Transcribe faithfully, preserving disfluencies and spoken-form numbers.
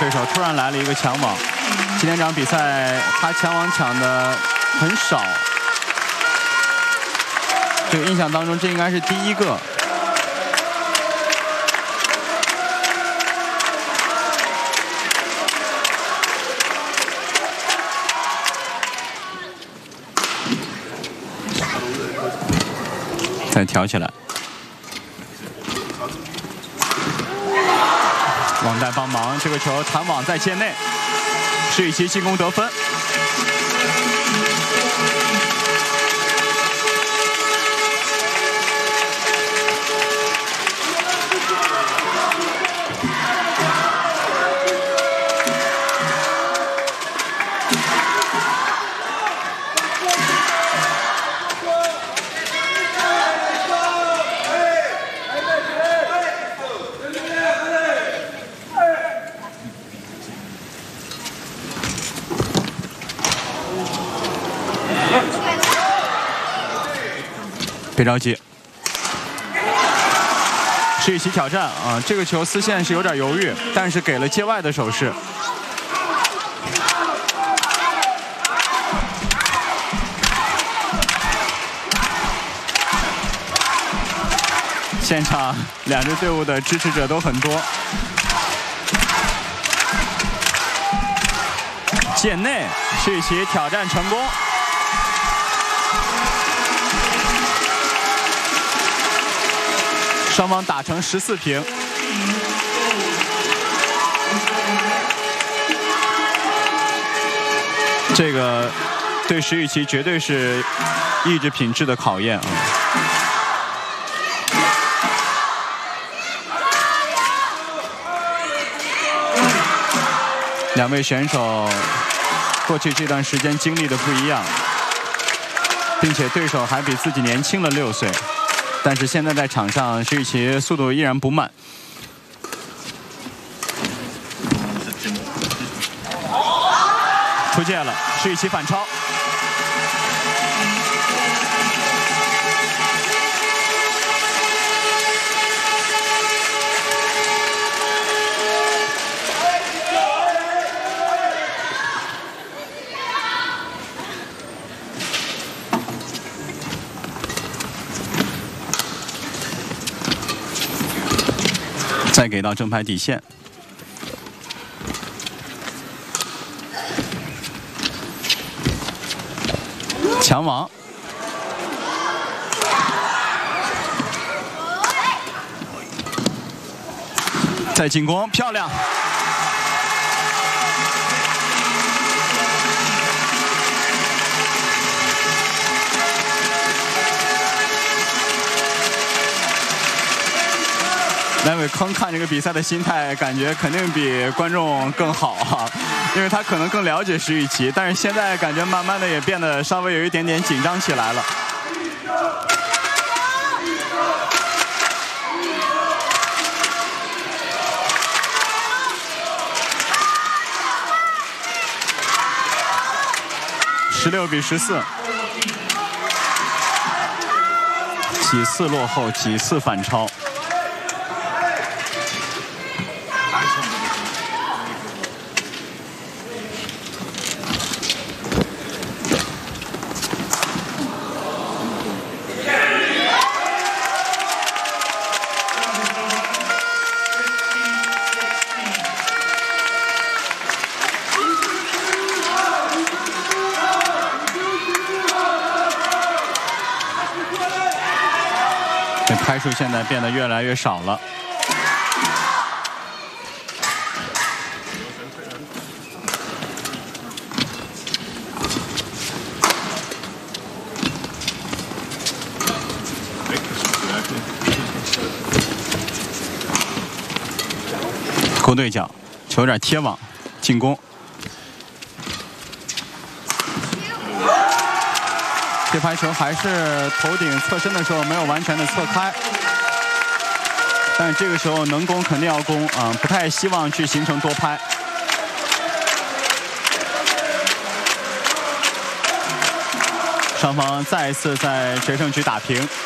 对手突然来了一个抢网。今天这场比赛他抢网抢的很少，这个印象当中这应该是第一个。 再挑起来，网带帮忙，这个球弹网在界内，施雨琦进攻得分。别着急，施雨琦挑战啊！这个球丝线是有点犹豫，但是给了界外的手势。现场两支队伍的支持者都很多。界内，施雨琦挑战成功。 双方打成十四平，这个对施雨琦绝对是意志品质的考验啊！两位选手过去这段时间经历的不一样，并且对手还比自己年轻了六岁。 但是现在在场上，施雨琦速度依然不慢。出界了，施雨琦反超。再给到正牌底线，抢网，再进攻，漂亮！来伟坑看这个比赛的心态，感觉肯定比观众更好啊，因为他可能更了解施雨琦，但是现在感觉慢慢的也变得稍微有一点点紧张起来了。十六比十四，几次落后，几次反超。 这拍数现在变得越来越少了。勾对角，球有点贴网，进攻。 这拍球还是头顶侧身的时候没有完全的侧开，但是这个时候能攻肯定要攻啊，不太希望去形成多拍。双方再一次在决胜局打平。